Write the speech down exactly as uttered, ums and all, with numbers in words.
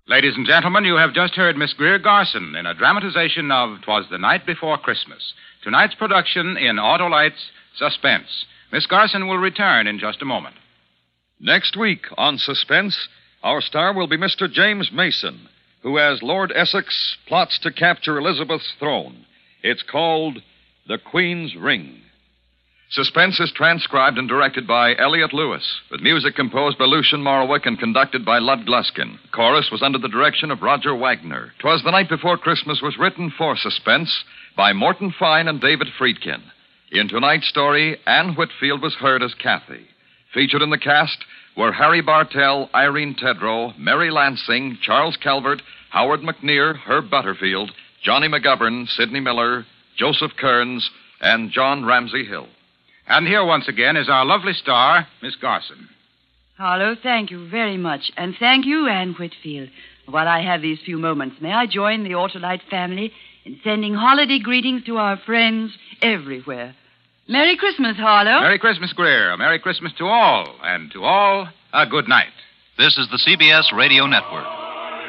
Ladies and gentlemen, you have just heard Miss Greer Garson in a dramatization of 'Twas the Night Before Christmas. Tonight's production in Autolite's Suspense. Miss Garson will return in just a moment. Next week on Suspense, our star will be Mister James Mason, who, as Lord Essex, plots to capture Elizabeth's throne. It's called The Queen's Ring. Suspense is transcribed and directed by Elliot Lewis, with music composed by Lucien Morawick and conducted by Lud Gluskin. Chorus was under the direction of Roger Wagner. 'Twas the Night Before Christmas was written for Suspense by Morton Fine and David Friedkin. In tonight's story, Anne Whitfield was heard as Kathy. Featured in the cast were Harry Bartell, Irene Tedrow, Mary Lansing, Charles Calvert, Howard McNear, Herb Butterfield, Johnny McGovern, Sidney Miller, Joseph Kearns, and John Ramsey Hill. And here once again is our lovely star, Miss Garson. Harlow, thank you very much. And thank you, Anne Whitfield. While I have these few moments, may I join the Autolite family in sending holiday greetings to our friends everywhere. Merry Christmas, Harlow. Merry Christmas, Greer. A Merry Christmas to all. And to all, a good night. This is the C B S Radio Network.